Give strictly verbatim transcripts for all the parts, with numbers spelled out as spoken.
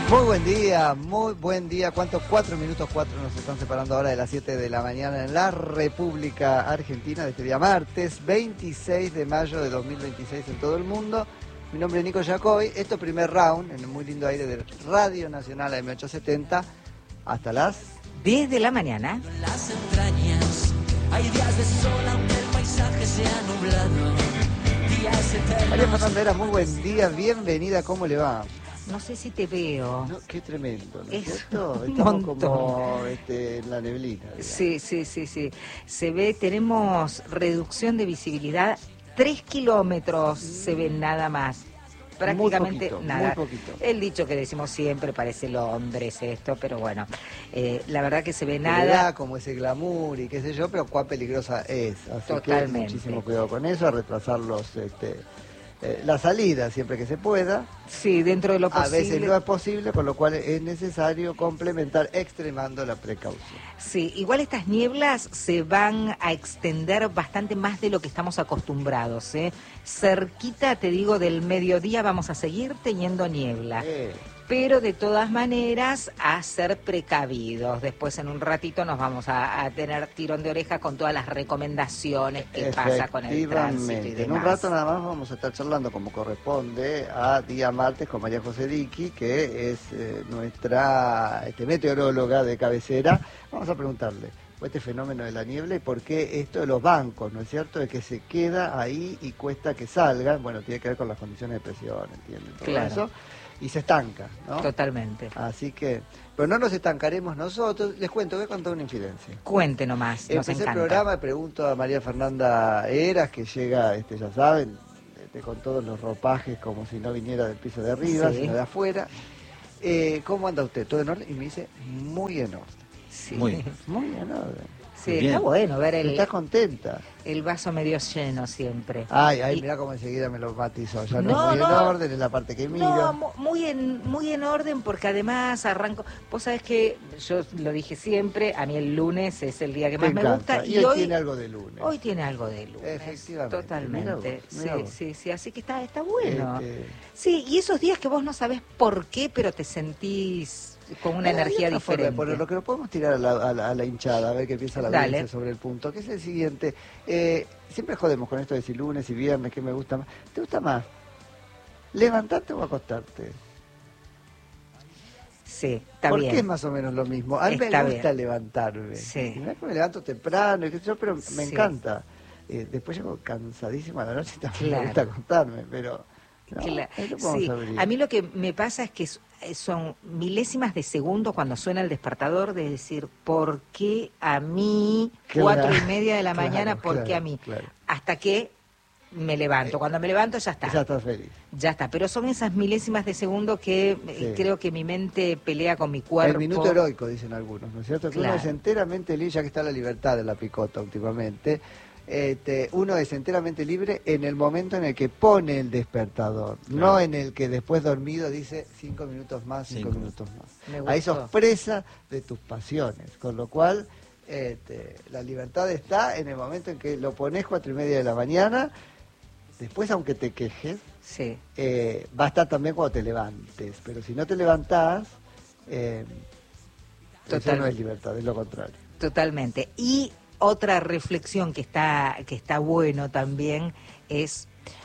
Muy buen día, muy buen día. ¿Cuántos? Cuatro minutos, cuatro nos están separando ahora de las siete de la mañana en la República Argentina de este día martes, veintiséis de mayo de dos mil veintiséis en todo el mundo. Mi nombre es Nico Yacoy. Esto es primer round en el muy lindo aire de Radio Nacional A M ochocientos setenta hasta las diez de la mañana. En las entrañas hay días de sol aunque el paisaje sea nublado. Días eternos. María Fernanda, muy buen día, bienvenida, ¿cómo le va? No sé si te veo. No, qué tremendo, ¿no es Es cierto? un Estamos montón. como este, en la neblina. Digamos. Sí, sí, sí, sí. Se ve, tenemos reducción de visibilidad, tres kilómetros se ven nada más. Prácticamente Muy poquito, nada. muy poquito. El dicho que decimos siempre, parece Londres esto, pero bueno, eh, la verdad que se ve Le nada. da como ese glamour y qué sé yo, pero cuán peligrosa es. Así Totalmente. que muchísimo cuidado con eso, a retrasar los, este, eh, la salida siempre que se pueda. Sí, dentro de lo A posible. veces no es posible, con lo cual es necesario complementar extremando la precaución. Sí, igual estas nieblas se van a extender bastante más de lo que estamos acostumbrados, ¿eh? Cerquita, te digo, del mediodía vamos a seguir teniendo niebla. Eh, Pero de todas maneras, a ser precavidos. Después en un ratito nos vamos a, a tener tirón de oreja con todas las recomendaciones que pasa con el tránsito y efectivamente. En un demás. rato nada más vamos a estar charlando como corresponde a día martes con María José Diqui, que es eh, nuestra este, meteoróloga de cabecera. Vamos a preguntarle este fenómeno de la niebla y por qué esto de los bancos, ¿no es cierto? De que se queda ahí y cuesta que salgan. Bueno, tiene que ver con las condiciones de presión, ¿entienden? Todo Claro. eso. Y se estanca, ¿no? Totalmente. Así que, pero no nos estancaremos nosotros. Les cuento, voy a contar una infidencia. Cuente nomás, nos Empecé el encanta. programa, le pregunto a María Fernanda Eras, que llega, este, ya saben, este, con todos los ropajes como si no viniera del piso de arriba, Sí. sino de afuera. Eh, ¿Cómo anda usted? ¿Todo en orden? Y me dice, muy en orden. Sí. Muy. Muy en orden. Sí, Bien. está bueno ver el, ¿Estás contenta? el vaso medio lleno siempre. Ay, ay, Y- mirá cómo enseguida me lo matizó. Ya no, No, es muy en no. orden, es la parte que miro. No, mu- muy en, muy en orden porque además arranco, vos sabés que yo lo dije siempre, a mí el lunes es el día que Te más me encanta. gusta Y, hoy tiene algo de lunes. hoy tiene algo de lunes. Efectivamente, Totalmente. mirá vos, Sí, mirá vos. sí, sí, así que está, está bueno. Este, Sí, y esos días que vos no sabés por qué, pero te sentís con una Hay energía otra forma de diferente. ponerlo, que lo podemos tirar a la, a la- a la hinchada, a ver qué piensa la Dale. audiencia sobre el punto, que es el siguiente. Eh, siempre jodemos con esto de si lunes y viernes, ¿qué me gusta más? ¿Te gusta más levantarte o acostarte? Sí, está Porque bien. es más o menos lo mismo. A mí Está me gusta bien. levantarme. Sí. Y mirá que me levanto temprano, y qué sé yo, pero me Sí. encanta. Eh, después llego cansadísima a la noche y también Claro. me gusta acostarme, pero... no, Cla- ahí lo podemos sí, abrir. a mí lo que me pasa es que s- eh, son milésimas de segundo cuando suena el despertador de decir, ¿por qué a mí? Claro, Cuatro y media de la claro, mañana, ¿por qué claro, a mí? claro. Hasta que me levanto. Eh, Cuando me levanto ya está. Ya estás feliz. Ya está. Pero son esas milésimas de segundo que eh, Sí. creo que mi mente pelea con mi cuerpo. El minuto heroico, dicen algunos, ¿no es cierto? Que Claro. uno es enteramente libre, ya que está la libertad de la picota últimamente, este, uno es enteramente libre en el momento en el que pone el despertador, Claro. no en el que después dormido dice cinco minutos más, cinco, Cinco. minutos más. Me Ahí gustó. sos presa de tus pasiones, con lo cual este, la libertad está en el momento en que lo pones cuatro y media de la mañana, después aunque te quejes, Sí. eh, va a estar también cuando te levantes, pero si no te levantás, eh, eso Total. no es libertad, es lo contrario. Totalmente. Y otra reflexión que está, que está bueno también es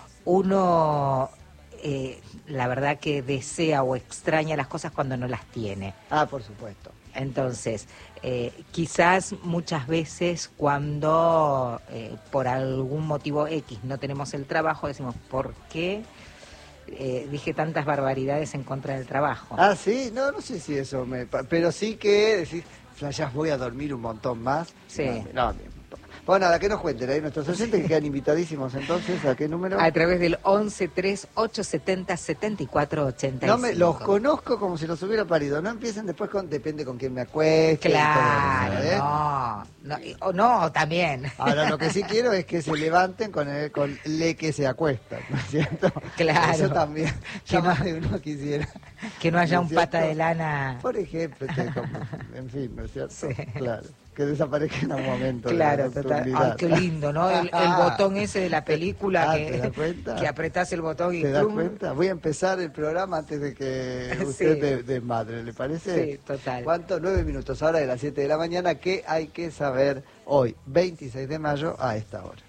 uno, eh, la verdad que desea o extraña las cosas cuando no las tiene. Ah, por supuesto. Entonces, eh, quizás muchas veces cuando eh, por algún motivo X no tenemos el trabajo, decimos, ¿por qué eh, dije tantas barbaridades en contra del trabajo? Ah, sí, no, no sé si eso me... pa- Pero sí que decís, flashás, voy a dormir un montón más. Sí. No, no, no. Bueno, nada, que nos cuenten ahí nuestros oyentes que quedan invitadísimos entonces, ¿a qué número? A través del once tres ocho setenta setenta y cuatro ochenta y No cinco. me, los conozco como si los hubiera parido. No empiecen después con, depende con quién me acueste. y todo Claro, eso, ¿eh? no, no, y- o no, también. Ahora lo que sí quiero es que se levanten con el, con le que se acuestan, ¿no es cierto? Claro. Eso también, ya Que no- más de uno quisiera. Que no haya ¿no es un cierto? pata de lana. Por ejemplo, te- como- en fin, ¿no es cierto? Sí. Claro, que desaparezca en un momento de Claro, la total. nocturnidad. Ay, qué lindo, ¿no? El, el botón ese de la película Ah, que, ¿te das cuenta? que apretás el botón y ¿Te das ¡plum! cuenta? Voy a empezar el programa antes de que Sí. usted de, de madre, ¿le parece? Sí, total. ¿Cuánto? Nueve minutos ahora de las siete de la mañana. ¿Qué hay que saber hoy, veintiséis de mayo, a esta hora?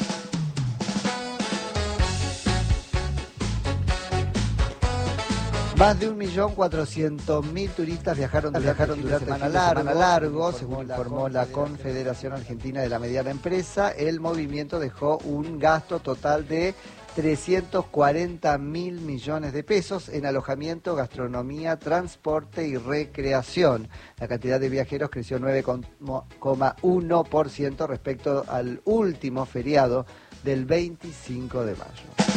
Más de un millón cuatrocientos mil turistas viajaron durante, viajaron durante semana, fin de semana largo, largo, según informó la Confederación Argentina de la Mediana Empresa. El movimiento dejó un gasto total de trescientos cuarenta mil millones de pesos en alojamiento, gastronomía, transporte y recreación. La cantidad de viajeros creció nueve coma uno por ciento respecto al último feriado del veinticinco de mayo.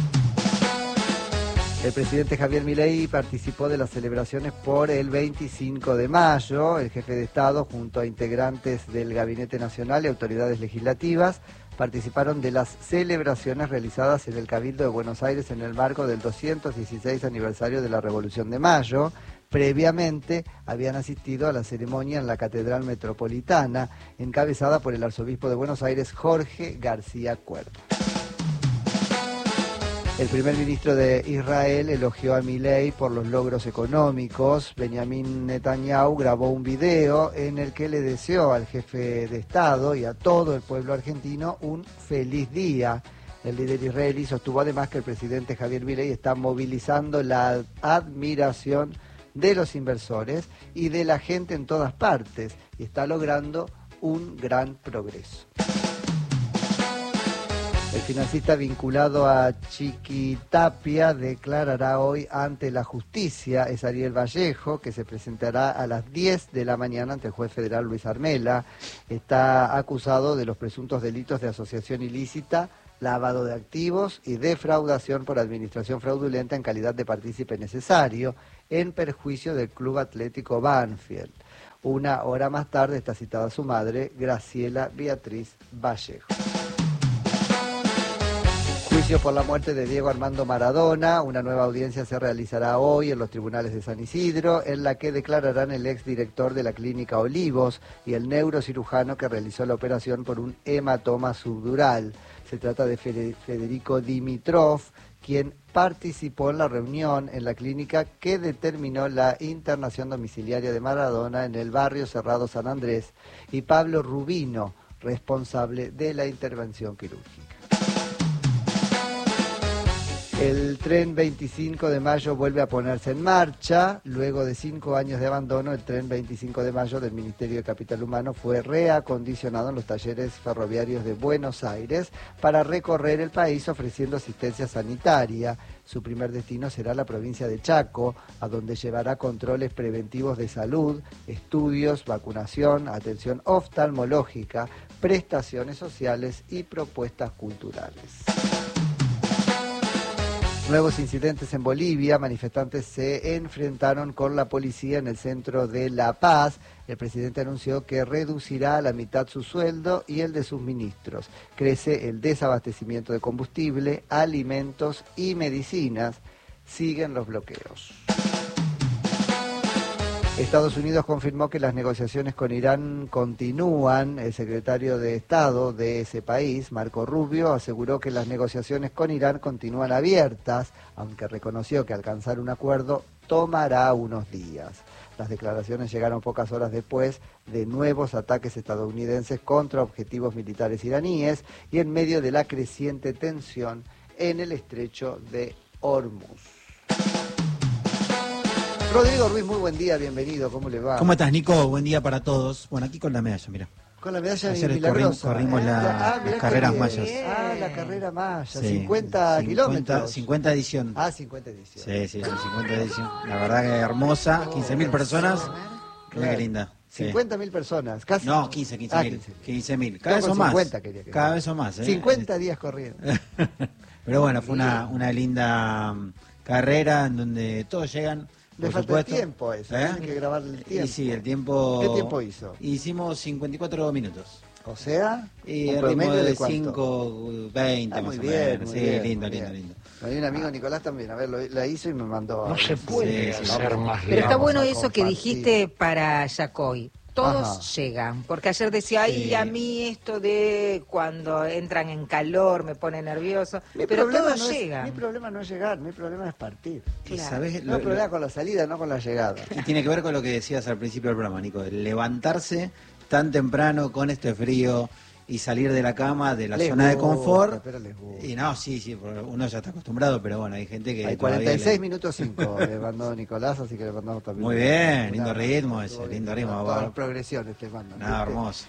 El presidente Javier Milei participó de las celebraciones por el veinticinco de mayo. El jefe de Estado, junto a integrantes del Gabinete Nacional y autoridades legislativas, participaron de las celebraciones realizadas en el Cabildo de Buenos Aires en el marco del doscientos dieciséis aniversario de la Revolución de Mayo. Previamente habían asistido a la ceremonia en la Catedral Metropolitana, encabezada por el arzobispo de Buenos Aires, Jorge García Cuervo. El primer ministro de Israel elogió a Milei por los logros económicos. Benjamín Netanyahu grabó un video en el que le deseó al jefe de Estado y a todo el pueblo argentino un feliz día. El líder israelí sostuvo además que el presidente Javier Milei está movilizando la admiración de los inversores y de la gente en todas partes y está logrando un gran progreso. El financista vinculado a Chiquitapia declarará hoy ante la justicia. Es Ariel Vallejo, que se presentará a las diez de la mañana ante el juez federal Luis Armela. Está acusado de los presuntos delitos de asociación ilícita, lavado de activos y defraudación por administración fraudulenta en calidad de partícipe necesario, en perjuicio del Club Atlético Banfield. Una hora más tarde está citada su madre, Graciela Beatriz Vallejo. Juicio por la muerte de Diego Armando Maradona. Una nueva audiencia se realizará hoy en los tribunales de San Isidro, en la que declararán el exdirector de la clínica Olivos y el neurocirujano que realizó la operación por un hematoma subdural. Se trata de Federico Dimitrov, quien participó en la reunión en la clínica que determinó la internación domiciliaria de Maradona en el barrio Cerrado San Andrés, y Pablo Rubino, responsable de la intervención quirúrgica. El tren veinticinco de mayo vuelve a ponerse en marcha. Luego de cinco años de abandono, el tren veinticinco de mayo del Ministerio de Capital Humano fue reacondicionado en los talleres ferroviarios de Buenos Aires para recorrer el país ofreciendo asistencia sanitaria. Su primer destino será la provincia de Chaco, a donde llevará controles preventivos de salud, estudios, vacunación, atención oftalmológica, prestaciones sociales y propuestas culturales. Nuevos incidentes en Bolivia. Manifestantes se enfrentaron con la policía en el centro de La Paz. El presidente anunció que reducirá a la mitad su sueldo y el de sus ministros. Crece el desabastecimiento de combustible, alimentos y medicinas. Siguen los bloqueos. Estados Unidos confirmó que las negociaciones con Irán continúan. El secretario de Estado de ese país, Marco Rubio, aseguró que las negociaciones con Irán continúan abiertas, aunque reconoció que alcanzar un acuerdo tomará unos días. Las declaraciones llegaron pocas horas después de nuevos ataques estadounidenses contra objetivos militares iraníes y en medio de la creciente tensión en el estrecho de Hormuz. Rodrigo Ruiz, muy buen día, bienvenido, ¿cómo le va? ¿Cómo estás, Nico? Buen día para todos. Bueno, aquí con la medalla, mira. Con la medalla Ayer milagrosa. corrimos, corrimos ¿eh? la, ah, las carreras mayas. Ah, la carrera maya, Sí, cincuenta kilómetros. cincuenta edición. Ah, cincuenta ediciones. Sí, sí, sí, cincuenta edición. La verdad que hermosa, quince mil personas. Mira qué linda. Sí. cincuenta mil personas, casi. No, quince, quince mil. Ah, quince mil. Cada vez son cincuenta más. quería que Cada diga. vez son más. ¿eh? cincuenta días corriendo. Pero bueno, fue una, una linda um, carrera en donde todos llegan. Le por falta supuesto. el tiempo a eso, ¿Eh? tienen que grabar el tiempo. Y sí, el tiempo... ¿Qué tiempo hizo? Hicimos cincuenta y cuatro minutos. O sea, Y un el ritmo promedio de cuánto? cinco veinte Ah, más muy o bien, menos. muy Sí, bien, lindo, muy lindo, bien. lindo. Hay un amigo Nicolás también, a ver, lo, la hizo y me mandó. No a- se puede Sí, sí, hacer más Pero está largo. bueno a eso que compartir. dijiste para Yacoy. Todos Ajá. llegan, porque ayer decía, ay, Sí. a mí esto de cuando entran en calor me pone nervioso, Mi pero problema todos no es, llegan. mi problema no es llegar, mi problema es partir. Y Claro. sabés, No lo- hay problema lo- con la salida, no con la llegada. y tiene que ver con lo que decías al principio del programa, Nico, de levantarse tan temprano con este frío y salir de la cama, de la Les zona de gusta, confort. pero les gusta. Y no, sí, sí, porque uno ya está acostumbrado, pero bueno, hay gente que Hay todavía cuarenta y seis le- minutos cinco, le mandó Nicolás, así que le mandamos también. Muy bien, una- lindo ritmo ese, estuvo bien, lindo ritmo, Todas va. las progresiones te mandan. No, ¿viste? hermoso.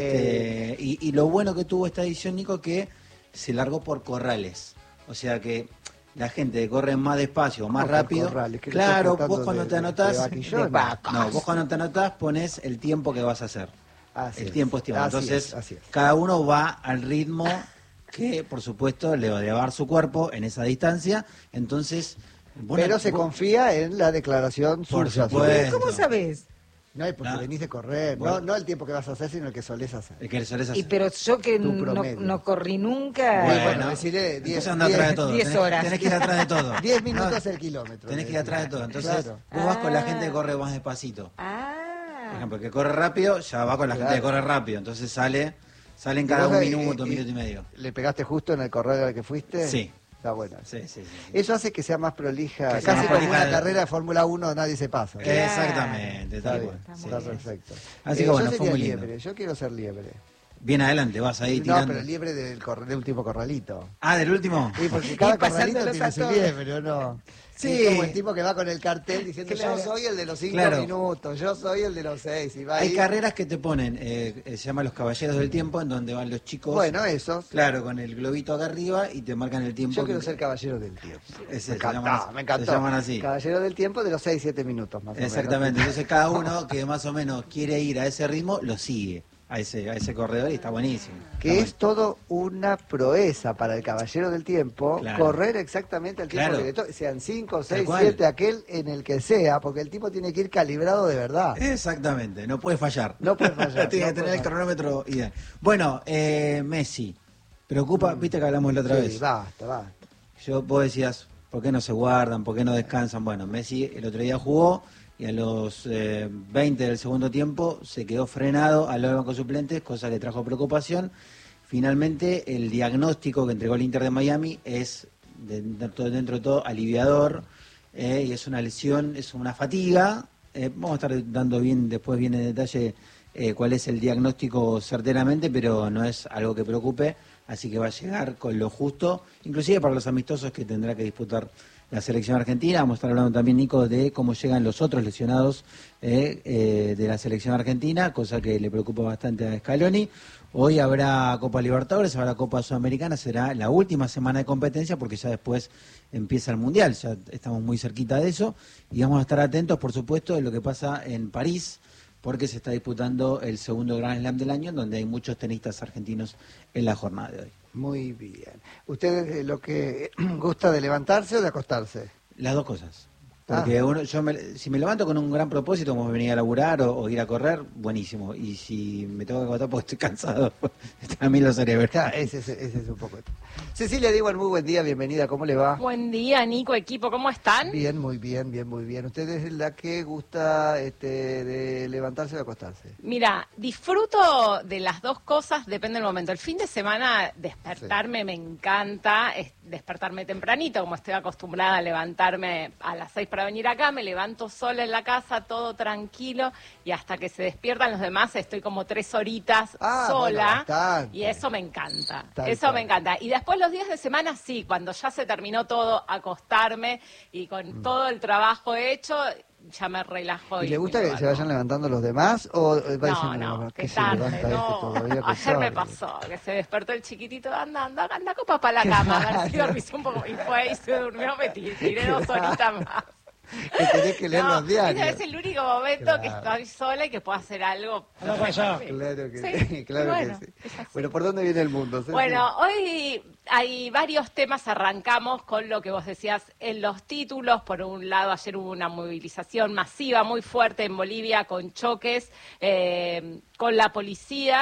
Eh, Este, y, y lo bueno que tuvo esta edición, Nico, que se largó por corrales. O sea que la gente que corre más despacio, más ¿Cómo por rápido. corrales? ¿Qué le Claro, estás vos tratando cuando de- te de- anotás. de vaquillones? de vacas. No, vos cuando te anotás pones el tiempo que vas a hacer. Así el es, tiempo estimado. así Entonces, es, así es. cada uno va al ritmo que, por supuesto, le va a llevar su cuerpo en esa distancia. Entonces, vos Pero no- se vos- confía en la declaración Por suya. supuesto. ¿Cómo sabés? No es porque No. venís de correr, Bueno. no, no el tiempo que vas a hacer, sino el que solés hacer. el que solés Y hacer. pero yo que Tu no, promedio. no corrí nunca. Bueno, Bueno, decirle entonces diez- anda atrás de todo. diez Tenés- horas. Tenés que ir atrás de todo. diez minutos No, el kilómetro. Tenés que ir atrás de todo. Entonces, Claro. vos vas con la Ah. gente que corre más despacito. Ah. Por ejemplo, el que corre rápido, ya va con la gente que Claro. corre rápido. Entonces sale, salen ¿Y cada vos, un eh, minuto, eh, minuto y medio. ¿Le pegaste justo en el correr al que fuiste? Sí. Está bueno. Sí, sí, sí. sí. Eso hace que sea más prolija, Que sea casi más como prolija una de- carrera de Fórmula uno, nadie se pasa. Claro. Exactamente, Está tal bien, cual. Está Sí, está sí. perfecto. Así que Eh, bueno, yo fue sería muy lindo. liebre, yo quiero ser liebre. Bien adelante, vas ahí No, tirando. pero liebre del, corre- del último corralito. Ah, ¿del último? Sí, porque cada Y pasándolos corralito tiene a su todos. liebre, ¿o no? Sí. Es como el tipo que va con el cartel diciendo Claro. yo soy el de los cinco Claro. minutos, yo soy el de los seis. Y va Hay ahí. carreras que te ponen, eh, eh, se llama Los Caballeros del Tiempo, en donde van los chicos, Bueno, esos. claro, con el globito acá arriba y te marcan el tiempo. Yo quiero que- ser caballero del tiempo. Ese, Me se encantó, llaman- me encantó. Se llaman así. Caballero del tiempo de los seis, siete minutos más o menos. Exactamente, entonces cada uno que más o menos quiere ir a ese ritmo, lo sigue a ese, a ese corredor y está buenísimo. Que Está es todo una proeza para el caballero del tiempo, Claro. correr exactamente al tiempo Claro. que le toque, sean cinco, Tal seis, cual. siete, aquel en el que sea, porque el tipo tiene que ir calibrado de verdad. bueno. Exactamente, no puede fallar. No puede fallar, Tiene no que tener puede el fallar. cronómetro ideal. Bueno, eh, Messi, preocupa, viste que hablamos la otra Sí, vez. basta, basta. Yo, vos decías, ¿por qué no se guardan? ¿Por qué no descansan? Bueno, Messi el otro día jugó y a los eh, veinte del segundo tiempo se quedó frenado al lado del banco de suplentes, cosa que trajo preocupación. Finalmente, el diagnóstico que entregó el Inter de Miami es, de- dentro, dentro de todo, aliviador, eh, y es una lesión, es una fatiga. Eh, vamos a estar dando bien después bien en detalle eh, cuál es el diagnóstico certeramente, pero no es algo que preocupe, así que va a llegar con lo justo, inclusive para los amistosos que tendrá que disputar la selección argentina. Vamos a estar hablando también, Nico, de cómo llegan los otros lesionados eh, eh, de la selección argentina, cosa que le preocupa bastante a Scaloni. Hoy habrá Copa Libertadores, habrá Copa Sudamericana, será la última semana de competencia porque ya después empieza el Mundial, ya estamos muy cerquita de eso y vamos a estar atentos, por supuesto, de lo que pasa en París, porque se está disputando el segundo Grand Slam del año, donde hay muchos tenistas argentinos en la jornada de hoy. Muy bien. ¿Ustedes eh, lo que gusta de levantarse o de acostarse? Las dos cosas. Porque Ah. uno, yo me- si me levanto con un gran propósito, como venir a laburar o, o ir a correr, buenísimo. Y si me tengo que acostar porque estoy cansado, también lo sería ver. Claro, ese, es- ese es un poco. Cecilia Diego, muy buen día, bienvenida, ¿cómo le va? Buen día, Nico, equipo, ¿cómo están? Bien, muy bien, bien, muy bien. ¿Usted es la que gusta este, de levantarse o de acostarse? Mira, disfruto de las dos cosas, depende del momento. El fin de semana despertarme me encanta, es despertarme tempranito, como estoy acostumbrada a levantarme a las seis para venir acá, me levanto sola en la casa, todo tranquilo, y hasta que se despiertan los demás estoy como tres horitas Ah, sola, bueno, bastante. y eso me encanta, Tal eso cual. me encanta. Y después los días de semana sí, cuando ya se terminó todo, acostarme y con todo el trabajo hecho, ya me relajo. ¿Y le gusta me que se duermo. vayan levantando los demás o eh, va No, diciendo, no, ¿qué qué se tarde, levanta este no. todavía? Qué Ayer me tarde? pasó que se despertó el chiquitito, anda, anda, anda copa para la cama, a ver si dormís un poco. Y fue y se durmió, me tiré, tiré dos horitas más. Que tenés que leer No, los diarios. ese es el único momento Claro. que estoy sola y que puedo hacer algo. Anda para allá. Claro que Sí, sí, claro bueno, que sí. es así. Bueno, ¿por dónde viene el mundo? Ceci? Bueno, hoy hay varios temas, arrancamos con lo que vos decías en los títulos. Por un lado, ayer hubo una movilización masiva muy fuerte en Bolivia con choques eh, con la policía.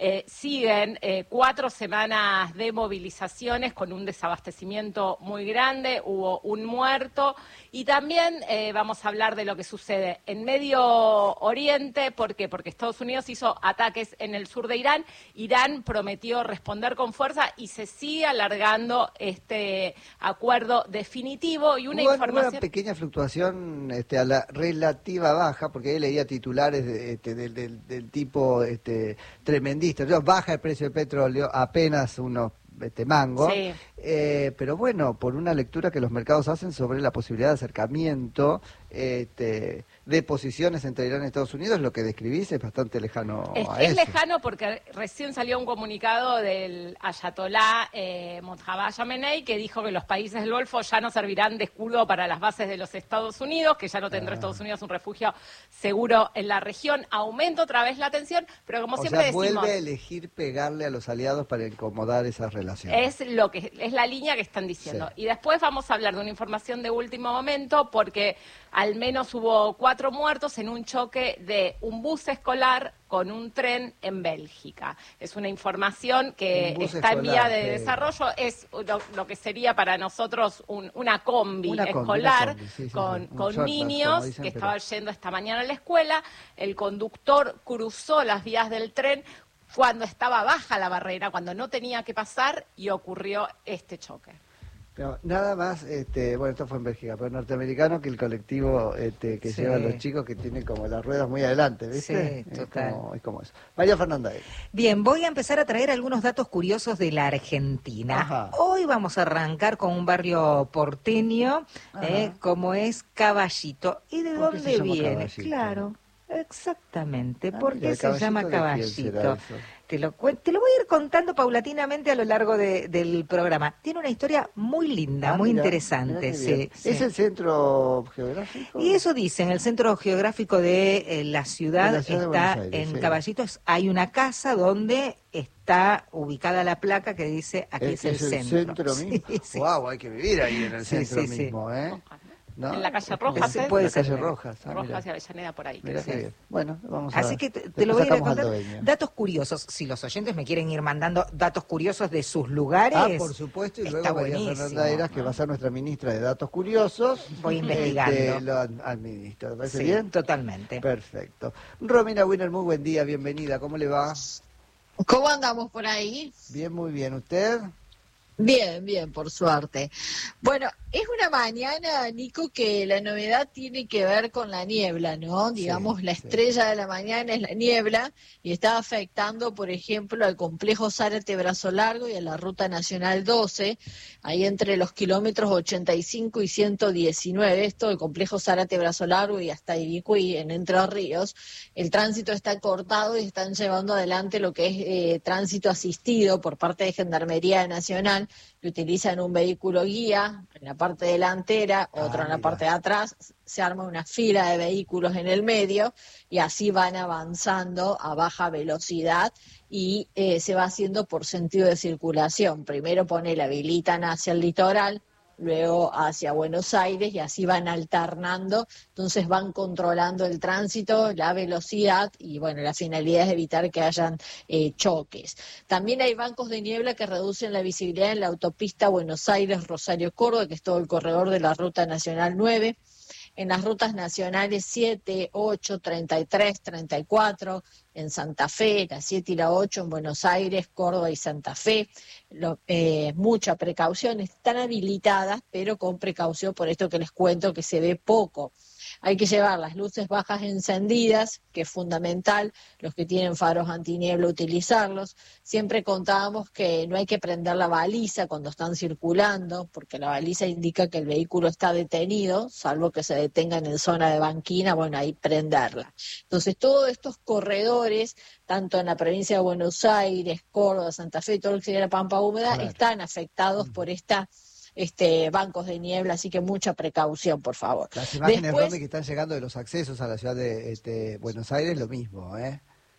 Eh, siguen eh, cuatro semanas de movilizaciones con un desabastecimiento muy grande, hubo un muerto y también eh, vamos a hablar de lo que sucede en Medio Oriente. ¿Por qué? Porque Estados Unidos hizo ataques en el sur de Irán, Irán prometió responder con fuerza y se sigue alargando este acuerdo definitivo y una hubo, información... Hubo una pequeña fluctuación este, a la relativa baja, porque ahí leía titulares de, este, del, del, del tipo este, tremendista. Yo, baja el precio del petróleo, apenas unos este, mangos, sí. eh, pero bueno, por una lectura que los mercados hacen sobre la posibilidad de acercamiento este, de posiciones entre Irán y Estados Unidos, lo que describís es bastante lejano es, a es eso. lejano porque recién salió un comunicado del ayatolá eh, Mojtaba Khamenei que dijo que los países del Golfo ya no servirán de escudo para las bases de los Estados Unidos, que ya no tendrá ah. Estados Unidos un refugio seguro en la región. Aumenta otra vez la tensión, pero como o siempre sea, decimos... vuelve a elegir pegarle a los aliados para incomodar esas relaciones. Es, lo que, es la línea que están diciendo. Sí. Y después vamos a hablar de una información de último momento porque al menos hubo cuatro muertos en un choque de un bus escolar con un tren en Bélgica. Es una información que está escolar, en vía de sí. desarrollo, es lo, lo que sería para nosotros un, una combi una escolar combi, una combi, sí, sí, con, sí. con niños dicen, que pero... estaban yendo esta mañana a la escuela. El conductor cruzó las vías del tren cuando estaba baja la barrera, cuando no tenía que pasar y ocurrió este choque. Pero nada más, este, bueno, esto fue en Bélgica, pero norteamericano que el colectivo este, que sí. lleva a los chicos que tiene como las ruedas muy adelante, ¿viste? Sí, total. Es como, es como eso. María Fernanda. Bien, voy a empezar a traer algunos datos curiosos de la Argentina. Ajá. Hoy vamos a arrancar con un barrio porteño, eh, como es Caballito. ¿Y de ¿Por dónde viene? Caballito? Claro. Exactamente. Ah, ¿Por mira, qué se llama Caballito? Te lo, te lo voy a ir contando paulatinamente a lo largo de, del programa. Tiene una historia muy linda, ah, muy mira, interesante. Mira sí, sí. ¿Es el centro geográfico? Y eso dicen, el centro geográfico de eh, la ciudad, de la ciudad está Aires, en sí. Caballito. Hay una casa donde está ubicada la placa que dice aquí es, es el, el centro. centro mismo. Sí, sí. Wow, hay que vivir ahí en el sí, centro sí, mismo, sí. ¿eh? ¿No? En la calle Rojas, ¿eh? Puede la ser. calle Rojas. Ah, Rojas y Avellaneda por ahí. Mira qué bien. Bueno, vamos a Así que te, te lo voy a ir a contar. Datos curiosos. Si los oyentes me quieren ir mandando datos curiosos de sus lugares. Ah, por supuesto. Y luego María Fernanda Heras, que va a ser nuestra ministra de Datos Curiosos. Voy investigando. Este, lo administra. ¿Te parece sí, bien? Totalmente. Perfecto. Romina Winner, muy buen día. Bienvenida. ¿Cómo le va? ¿Cómo andamos por ahí? Bien, muy bien. ¿Usted? Bien, bien, por suerte. Bueno, es una mañana, Nico, que la novedad tiene que ver con la niebla, ¿no? Digamos, sí, la estrella sí. de la mañana es la niebla y está afectando, por ejemplo, al complejo Zárate-Brazo Largo y a la Ruta Nacional doce, ahí entre los kilómetros ochenta y cinco y ciento diecinueve, esto, el complejo Zárate-Brazo Largo y hasta Ibicuí, en Entre Ríos. El tránsito está cortado y están llevando adelante lo que es eh, tránsito asistido por parte de Gendarmería Nacional, que utilizan un vehículo guía en la parte delantera, otro ah, en la mira. parte de atrás, se arma una fila de vehículos en el medio y así van avanzando a baja velocidad y eh, se va haciendo por sentido de circulación. Primero pone la habilitan hacia el litoral, luego hacia Buenos Aires y así van alternando, entonces van controlando el tránsito, la velocidad y bueno, la finalidad es evitar que hayan eh, choques. También hay bancos de niebla que reducen la visibilidad en la autopista Buenos Aires-Rosario-Córdoba, que es todo el corredor de la Ruta Nacional nueve. En las rutas nacionales siete, ocho, treinta y tres, treinta y cuatro, en Santa Fe, la siete y la ocho en Buenos Aires, Córdoba y Santa Fe. Lo, eh, mucha precaución, están habilitadas, pero con precaución por esto que les cuento que se ve poco. Hay que llevar las luces bajas encendidas, que es fundamental, los que tienen faros antiniebla utilizarlos. Siempre contábamos que no hay que prender la baliza cuando están circulando, porque la baliza indica que el vehículo está detenido, salvo que se detengan en zona de banquina, bueno, ahí prenderla. Entonces, todos estos corredores, tanto en la provincia de Buenos Aires, Córdoba, Santa Fe, todo lo que sería la Pampa Húmeda, claro. están afectados por esta... Este, bancos de niebla, así que mucha precaución, por favor. Las imágenes, Después, Romy, que están llegando de los accesos a la ciudad de este, Buenos Aires, lo mismo, ¿eh?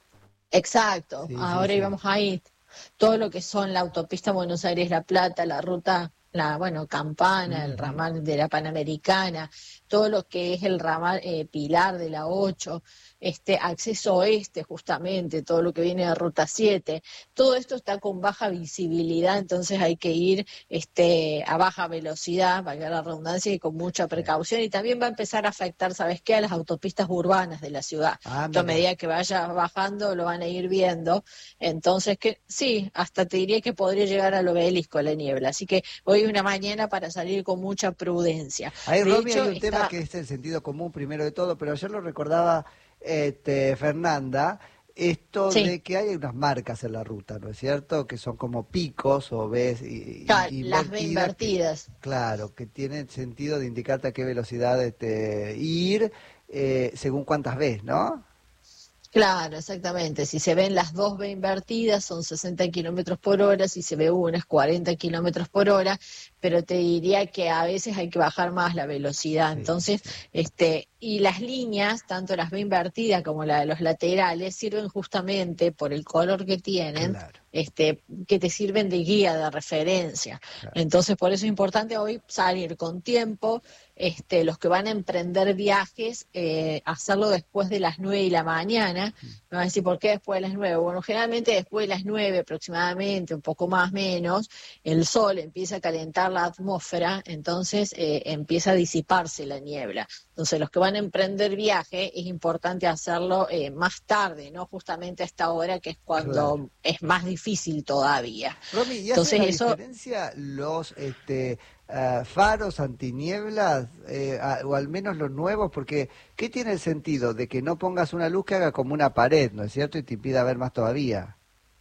Exacto, sí, ahora sí, íbamos sí. ahí, todo lo que son la autopista Buenos Aires-La Plata, la ruta, la bueno, Campana, uh-huh. el ramal de la Panamericana, todo lo que es el ramal eh, Pilar de la ocho, este acceso oeste justamente, todo lo que viene de Ruta siete, todo esto está con baja visibilidad, entonces hay que ir este, a baja velocidad, valga la redundancia, y con mucha precaución, y también va a empezar a afectar, ¿sabes qué?, a las autopistas urbanas de la ciudad. Ah, Esto a medida que vaya bajando lo van a ir viendo, entonces que sí, hasta te diría que podría llegar al Obelisco la niebla, así que hoy es una mañana para salir con mucha prudencia. Ahí, De Romy, hecho, hay un está... tema que es el sentido común primero de todo, pero ayer lo recordaba este, Fernanda, esto Sí. de que hay unas marcas en la ruta, ¿no es cierto? Que son como picos o ves y, Claro, y- las ve invertidas. que- claro, que tienen sentido de indicarte a qué velocidad este, ir eh, según cuántas ves, ¿no? Claro, exactamente. Si se ven las dos B invertidas son sesenta kilómetros por hora, si se ve una es cuarenta kilómetros por hora, pero te diría que a veces hay que bajar más la velocidad. Sí, Entonces, sí. este, y las líneas, tanto las B invertidas como la de los laterales, sirven justamente por el color que tienen, Claro. este, que te sirven de guía, de referencia. Claro. Entonces, por eso es importante hoy salir con tiempo. Este, los que van a emprender viajes, eh, hacerlo después de las nueve de la mañana. Me van a decir, ¿por qué después de las nueve? Bueno, generalmente después de las nueve aproximadamente, un poco más menos, el sol empieza a calentar la atmósfera, entonces eh, empieza a disiparse la niebla. Entonces, los que van a emprender viaje, es importante hacerlo eh, más tarde, no justamente a esta hora, que es cuando Claro. es más difícil todavía. Romy, ¿y Entonces, hace la eso... diferencia los este, ah, faros antinieblas, eh, a- o al menos los nuevos? Porque, ¿qué tiene el sentido de que no pongas una luz que haga como una pared, ¿no es cierto? Y te impida ver más todavía.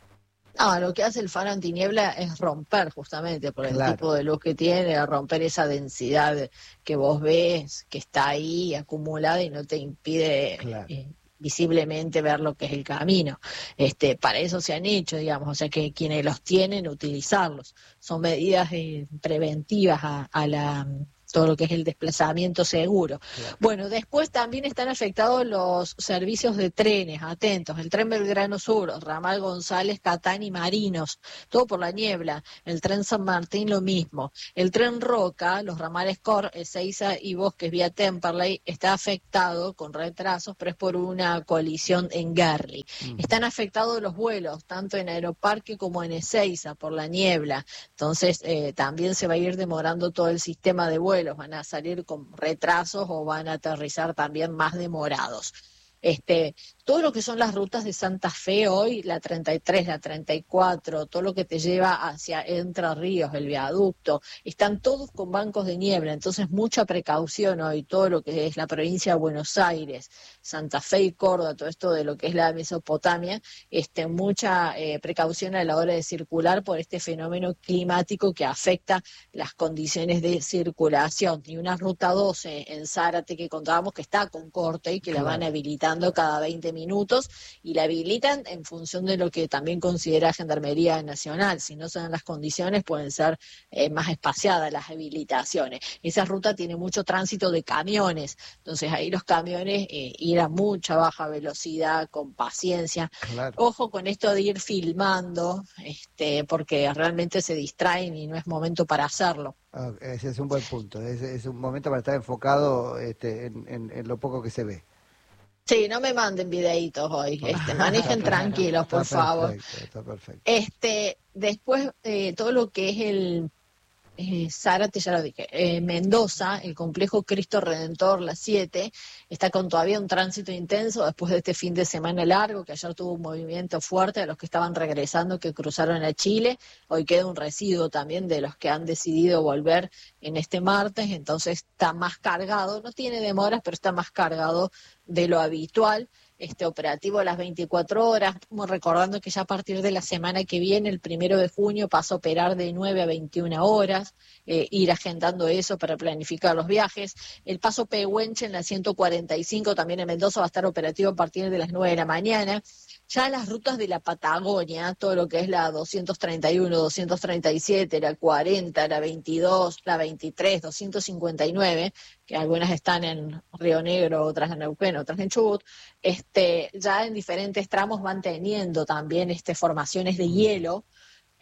No, lo que hace el faro antiniebla es romper justamente por el Claro. tipo de luz que tiene, romper esa densidad que vos ves, que está ahí acumulada y no te impide Claro. eh, visiblemente ver lo que es el camino. Este, para eso se han hecho, digamos, o sea que quienes los tienen, utilizarlos. Son medidas eh, preventivas a, a la todo lo que es el desplazamiento seguro. Claro. Bueno, después también están afectados los servicios de trenes, atentos, el tren Belgrano Sur, Ramal González, Catán y Marinos, todo por la niebla, el tren San Martín lo mismo, el tren Roca, los ramales Cor, Ezeiza y Bosques vía Temperley, está afectado con retrasos, pero es por una colisión en Garley. Ujú. Están afectados los vuelos, tanto en Aeroparque como en Ezeiza, por la niebla, entonces eh, también se va a ir demorando todo el sistema de vuelos, van a salir con retrasos o van a aterrizar también más demorados. Este, todo lo que son las rutas de Santa Fe hoy, la treinta y tres, la treinta y cuatro, todo lo que te lleva hacia Entre Ríos, el viaducto, están todos con bancos de niebla, entonces mucha precaución hoy, todo lo que es la provincia de Buenos Aires, Santa Fe y Córdoba, todo esto de lo que es la Mesopotamia, este, mucha eh, precaución a la hora de circular por este fenómeno climático que afecta las condiciones de circulación. Y una ruta doce en Zárate que contábamos que está con corte y que Claro. la van habilitando cada veinte minutos y la habilitan en función de lo que también considera Gendarmería Nacional. Si no se dan las condiciones pueden ser eh, más espaciadas las habilitaciones. Esa ruta tiene mucho tránsito de camiones, entonces ahí los camiones eh, ir a mucha baja velocidad, con paciencia. Claro. Ojo con esto de ir filmando, este, porque realmente se distraen y no es momento para hacerlo. Ah, ese es un buen punto. Es, es un momento para estar enfocado este, en, en- en lo poco que se ve. Sí, no me manden videitos hoy, este, manejen tranquilos, por Está favor. perfecto, está perfecto. Este, después, eh, todo lo que es el eh, Zárate, ya lo dije, eh, Mendoza, el complejo Cristo Redentor, la siete, está con todavía un tránsito intenso después de este fin de semana largo, que ayer tuvo un movimiento fuerte de los que estaban regresando, que cruzaron a Chile. Hoy queda un residuo también de los que han decidido volver en este martes, entonces está más cargado, no tiene demoras, pero está más cargado de lo habitual. Este operativo a las veinticuatro horas, como recordando que ya a partir de la semana que viene, el primero de junio, pasa a operar de nueve a veintiuna horas, eh, ir agendando eso para planificar los viajes. El paso Pehuenche en la ciento cuarenta y cinco, también en Mendoza, va a estar operativo a partir de las nueve de la mañana. Ya las rutas de la Patagonia, todo lo que es la doscientos treinta y uno, doscientos treinta y siete, la cuarenta, la veintidós, la veintitrés, doscientos cincuenta y nueve, que algunas están en Río Negro, otras en Neuquén, otras en Chubut, este, ya en diferentes tramos van teniendo también este, formaciones de hielo.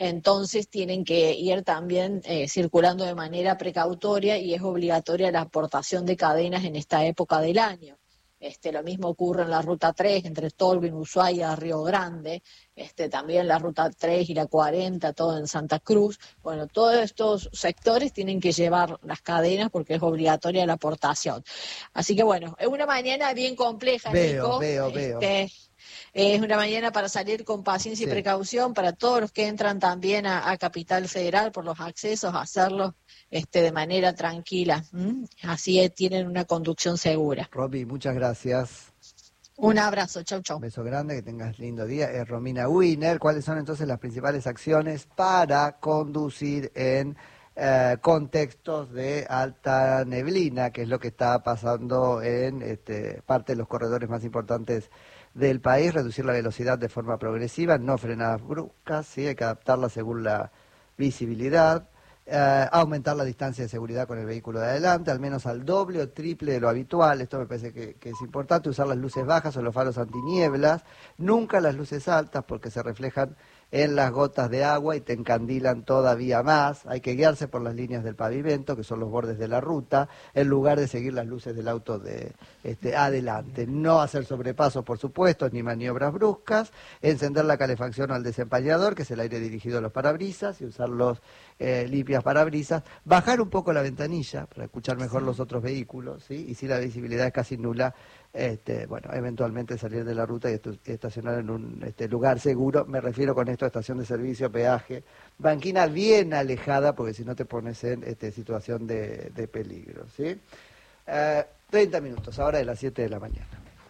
entonces tienen que ir también eh, circulando de manera precautoria y es obligatoria la aportación de cadenas en esta época del año. Este, lo mismo ocurre en la Ruta tres, entre Tolwyn, Ushuaia, Río Grande, este, también la Ruta tres y la cuarenta, todo en Santa Cruz. Bueno, todos estos sectores tienen que llevar las cadenas porque es obligatoria la aportación. Así que bueno, es una mañana bien compleja, Veo, Nico. veo, este, veo. Es una mañana para salir con paciencia Sí. y precaución, para todos los que entran también a, a Capital Federal por los accesos, hacerlo este, de manera tranquila. ¿m? Así es, tienen una conducción segura. Romy, muchas gracias. Un abrazo, chau, chau. Un beso grande, que tengas lindo día. Es Romina Wiener. ¿Cuáles son entonces las principales acciones para conducir en eh, contextos de alta neblina, que es lo que está pasando en este, parte de los corredores más importantes del país? Reducir la velocidad de forma progresiva, no frenadas bruscas, ¿sí? Hay que adaptarla según la visibilidad. Eh, aumentar la distancia de seguridad con el vehículo de adelante, al menos al doble o triple de lo habitual. Esto me parece que, que es importante. Usar las luces bajas o los faros antinieblas, nunca las luces altas porque se reflejan en las gotas de agua y te encandilan todavía más. Hay que guiarse por las líneas del pavimento, que son los bordes de la ruta, en lugar de seguir las luces del auto de este, adelante. No hacer sobrepasos, por supuesto, ni maniobras bruscas. Encender la calefacción al desempañador, que es el aire dirigido a los parabrisas, y usar los eh, limpias parabrisas. Bajar un poco la ventanilla para escuchar mejor los otros vehículos, ¿sí? Y si la visibilidad es casi nula, este, bueno, eventualmente salir de la ruta y estacionar en un este, lugar seguro. Me refiero con esto a estación de servicio, peaje, banquina bien alejada, porque si no te pones en este, situación de, de peligro, ¿sí? Eh, treinta minutos, ahora de las siete de la mañana.